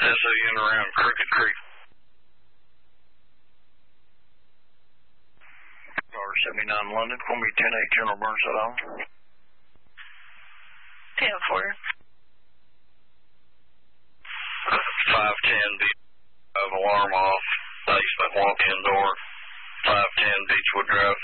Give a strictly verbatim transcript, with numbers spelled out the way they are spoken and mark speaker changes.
Speaker 1: S O unit around Crooked Creek. R seventy-nine London, call me ten eight, General Burnside on.
Speaker 2: ten four.
Speaker 1: five ten, of alarm off, basement walk-in door, five ten Beechwood Drive.